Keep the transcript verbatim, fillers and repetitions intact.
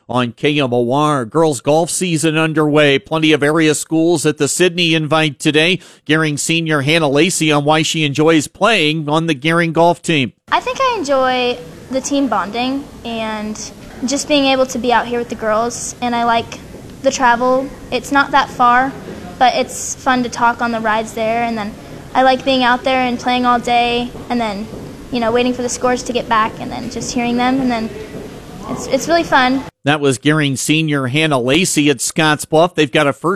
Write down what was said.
on K M O R. Girls golf season underway. Plenty of area schools at the Sydney Invite today. Gering senior Hannah Lacey on why she enjoys playing on the Gering golf team. I think I enjoy the team bonding and just being able to be out here with the girls, and I like the travel. It's not that far, but it's fun to talk on the rides there, and then I like being out there and playing all day, and then, you know, waiting for the scores to get back and then just hearing them, and then it's it's really fun. That was Gering senior Hannah Lacey at Scottsbluff. They've got a first